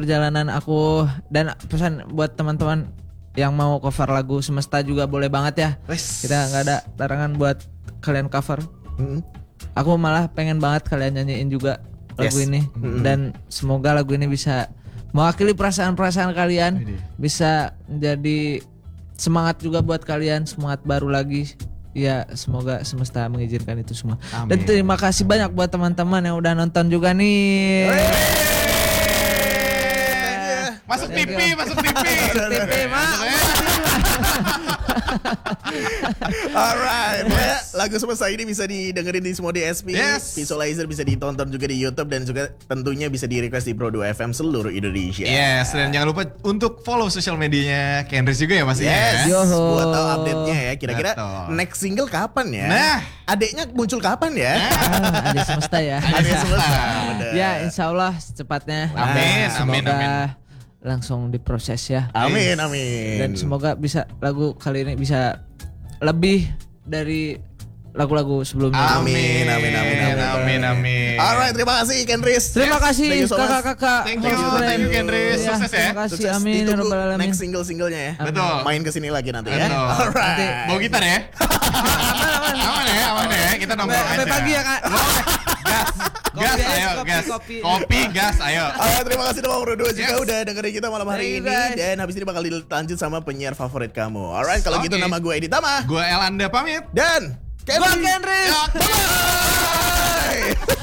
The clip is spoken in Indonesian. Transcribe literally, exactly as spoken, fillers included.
perjalanan aku dan pesan buat teman-teman yang mau cover lagu Semesta juga boleh banget ya. Wes. Kita nggak ada larangan buat kalian cover. Mm-hmm. Aku malah pengen banget kalian nyanyiin juga lagu Yes. ini Mm-hmm. dan semoga lagu ini bisa mewakili perasaan-perasaan kalian, bisa menjadi semangat juga buat kalian, semangat baru lagi. Ya semoga semesta mengizinkan itu semua. Amin. Dan terima kasih banyak buat teman-teman yang udah nonton juga nih. Masuk T V, masuk T V. T V mah. Alright, ya, lagu Semesta ini bisa didengerin di semua D S P, Yes. Visualizer bisa ditonton juga di YouTube dan juga tentunya bisa di request di Pro dua F M seluruh Indonesia. Yes, dan jangan lupa untuk follow sosial medianya Kendris juga ya Mas Yes, ya. Yoho. buat tahu update-nya ya. Kira-kira Betul. next single kapan ya? Nah. Adeknya muncul kapan ya? Ah, ada semesta ya. Adek Semesta. Bener. Ya insya Allah secepatnya. Amin, Nah, amin, semoga amin. langsung diproses ya. Amin, amin. Dan semoga bisa lagu kali ini bisa lebih dari lagu-lagu sebelumnya. Amin, amin, amin, amin. amin, amin. Alright, terima kasih Kendris. Terima kasih Thank you so much. kakak-kakak. Thank you, Friend. thank you, Kendris. Ya, Sukses ya. Terima kasih, Sukses. amin. ya Ditunggu Rabbal alamin. next single-singlenya ya. Betul. Main kesini lagi nanti ya. Betul. Alright. Bawa gitar ya. Aman ya, aman ya. Kita nongkrong aja. Sampai pagi ya kak. Gas, Kopi, ayo, kopi, gas. kopi. Kopi, gas, ayo. Alright, terima kasih teman Pro dua juga Yes. udah dengerin kita malam hari Thank you, ini. guys. Dan habis ini bakal dilanjut sama penyiar favorit kamu. Alright, kalau gitu Oke. nama gue Edi Tama. Gua Elanda pamit. Dan Gua Kendris. Ya, Bye.